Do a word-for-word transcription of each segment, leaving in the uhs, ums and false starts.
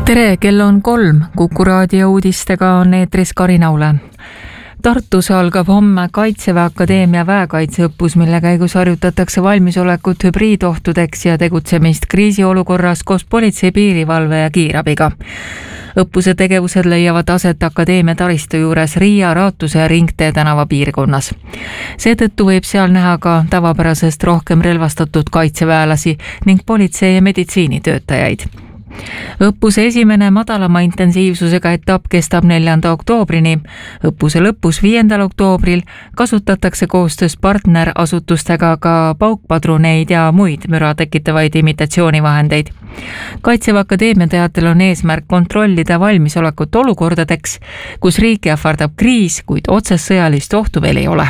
tere, kell on kolm. Kuku raadio uudistega on eetris Karin Aule. Tartus algab homme Kaitseväe Akadeemia väekaitseõppus, mille käigus harjutatakse valmisolekut hübriidohtudeks ja tegutsemist kriisiolukorras koos politsei, piirivalve ja kiirabiga. Õppuse tegevused leiavad aset akadeemia taristu juures Riia, Raatuse ja Ringtee tänava piirkonnas. Seetõttu võib seal näha ka tavapärasest rohkem relvastatud kaitseväelasi ning politsei- ja meditsiinitöötajaid. Õppuse esimene madalama intensiivsusega etapp kestab neljanda oktoobrini. Õppuse lõpus viiendal oktoobril kasutatakse koostöös partnerasutustega ka paukpadruneid ja muid müra tekitavaid imitatsioonivahendeid. Kaitseväe Akadeemia teatel on eesmärk kontrollida valmisolekut olukordadeks, kus riiki ähvardab kriis, kuid otsest sõjalist ohtu veel ei ole.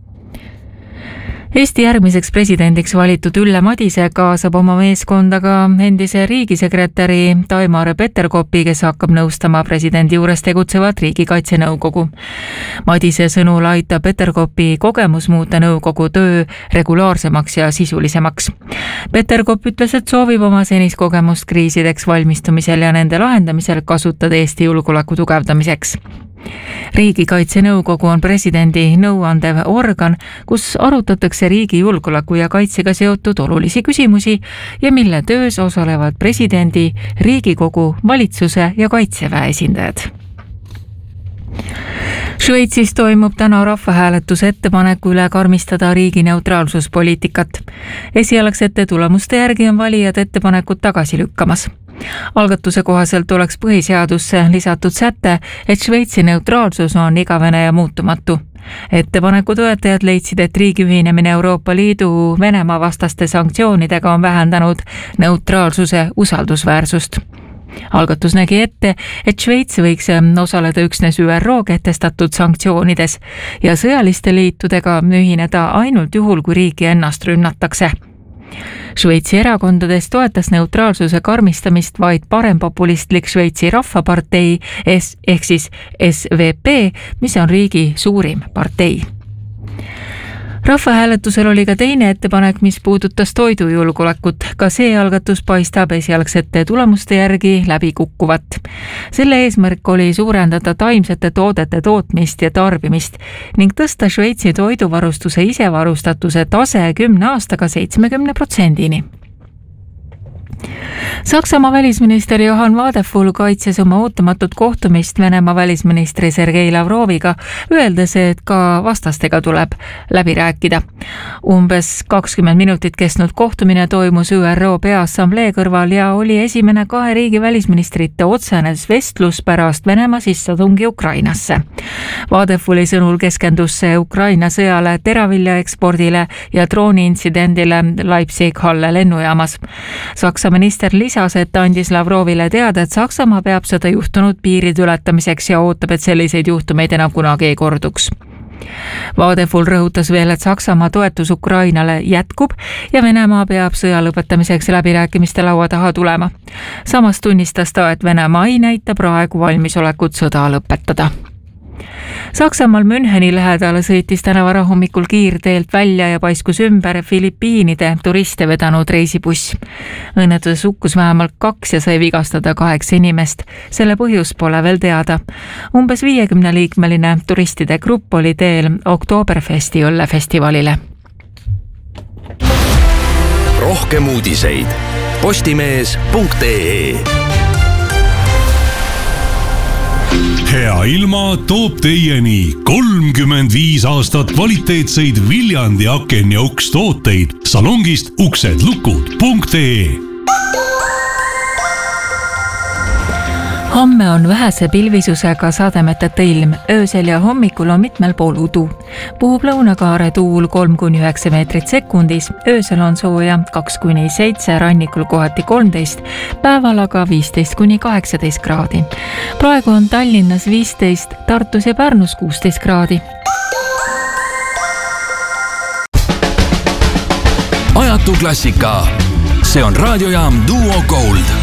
Eesti järgmiseks presidendiks valitud Ülle Madise kaasab oma meeskonda ka endise riigisekretäri Taimar Peterkopi, kes hakkab nõustama presidendi juures tegutsevat riigikaitsenõukogu. Madise sõnul aitab Peterkopi kogemus muuta nõukogu töö regulaarsemaks ja sisulisemaks. Peterkop ütles, et soovib oma senist kogemust kriisideks valmistumisel ja nende lahendamisel kasutada Eesti julgeoleku tugevdamiseks. Riigikaitsenõukogu on presidendi nõuandev organ, kus arutatakse riigi julgeoleku ja kaitsega seotud olulisi küsimusi ja mille töös osalevad presidendi, Riigikogu, valitsuse ja kaitseväe esindajad. Šveitsis toimub täna rahvahääletuse ettepaneku üle karmistada riigi neutraalsuspoliitikat. Esialgsete tulemuste järgi on valijad ettepanekut tagasi lükkamas. Algatuse kohaselt oleks põhiseadusse lisatud säte, et Šveitsi neutraalsus on igavene ja muutumatu. Ettepaneku toetajad leidsid, et riigi ühinemine Euroopa Liidu Venemaa vastaste sanktsioonidega on vähendanud neutraalsuse usaldusväärsust. Algatus nägi ette, et Šveits võiks osaleda üksnes Ü R O kehtestatud sanktsioonides ja sõjaliste liitudega ühineda ainult juhul, kui riiki ennast rünnatakse. Šveitsi erakondades toetas neutraalsuse karmistamist vaid parempopulistlik Šveitsi rahvapartei ehk siis S V P, mis on riigi suurim partei. Rahvahääletusel oli ka teine ettepanek, mis puudutas toidujulgeolekut. Ka see algatus paistab esialgsete tulemuste järgi läbi kukkuvat. Selle eesmärk oli suurendada taimsete toodete tootmist ja tarbimist ning tõsta Šveitsi toiduvarustuse isevarustatuse tase kümne aastaga seitsmekümne protsendini. Saksamaa välisminister Johann Wadephul kaitses oma ootamatut kohtumist Venemaa välisministri Sergei Lavroviga, öeldes, et ka vastastega tuleb läbi rääkida. Umbes kakskümmend minutit kestnud kohtumine toimus Ü R O Peaassamblee kõrval ja oli esimene kahe riigi välisministrite otsene vestlus pärast Venemaa sissetungi Ukrainasse. Wadephuli sõnul keskendus see Ukraina sõjale, teravilja ekspordile ja drooni-intsidendile Leipzig-Halle lennujaamas. Saksa minister lisas, et andis Lavrovile teada, et Saksamaa peab seda juhtunud piiride ületamiseks ja ootab, et selliseid juhtumeid enam kunagi ei korduks. Wadephul rõhutas veel, et Saksamaa toetus Ukrainale jätkub ja Venemaa peab sõja lõpetamiseks läbirääkimiste laua taha tulema. Samas tunnistas ta, et Venemaa ei näita praegu valmisolekut sõda lõpetada. Saksamaal Müncheni lähedal sõitis täna varahommikul kiirteelt välja ja paiskus ümber Filipiinide turiste vedanud reisibuss. Õnnetuses hukkus vähemalt kaks ja sai vigastada kaheksa inimest. Selle põhjus pole veel teada. Umbes viiekümne liikmeline turistide grupp oli teel Oktoberfesti õllefestivalile. Rohkem uudiseid postimees punkt ee. Hea ilma toob teieni kolmkümmend viis aastat kvaliteetseid Viljandi aken ja uks tooteid salongist uksedlukud punkt ee. Homme on vähese pilvisusega sademeteta ilm. Öösel ja hommikul on mitmel pool udu. Puhub lõunakaare tuul kolm kuni üheksa meetrit sekundis. Öösel on sooja kaks kuni seitse, rannikul kohati kolmteist, päeval aga viisteist kuni kaheksateist kraadi. Praegu on Tallinnas viisteist, Tartus ja Pärnus kuusteist kraadi. Ajatu klassika. See on raadiojaam Duo Gold.